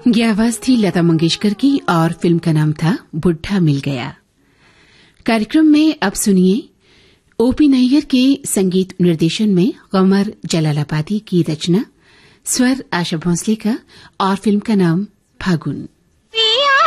ये आवाज थी लता मंगेशकर की और फिल्म का नाम था बुढ़ा मिल गया। कार्यक्रम में अब सुनिए ओपी नैयर के संगीत निर्देशन में कमर जलालाबादी की रचना, स्वर आशा भोंसले का और फिल्म का नाम फागुन।